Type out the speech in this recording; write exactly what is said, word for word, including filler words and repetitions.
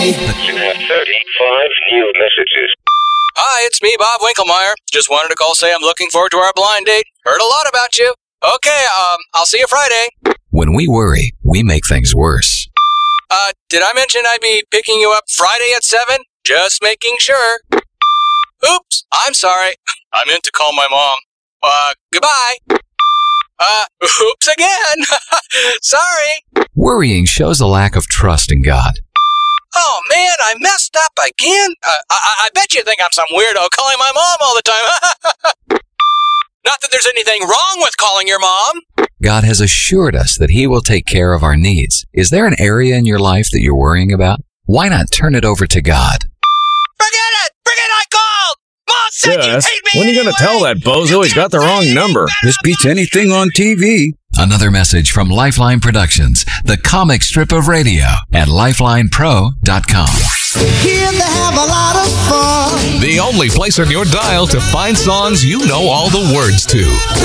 You have thirty-five new messages. Hi, it's me, Bob Winkelmeyer. Just wanted to call say I'm looking forward to our blind date. Heard a lot about you. Okay, um, I'll see you Friday. When we worry, we make things worse. Uh, did I mention I'd be picking you up Friday at seven? Just making sure. Oops, I'm sorry. I meant to call my mom. Uh, goodbye. Uh, oops again. Sorry. Worrying shows a lack of trust in God. Oh, man, I messed up again. Uh, I, I bet you think I'm some weirdo calling my mom all the time. Not that there's anything wrong with calling your mom. God has assured us that He will take care of our needs. Is there an area in your life that you're worrying about? Why not turn it over to God? Forget it! Forget I called! Mom said you Gus, hate me when are you going anyway. to tell that bozo he's got the wrong number? This beats anything on T V. Another message from Lifeline Productions, the comic strip of radio at lifeline pro dot com. Here they have a lot of fun. The only place on your dial to find songs you know all the words to.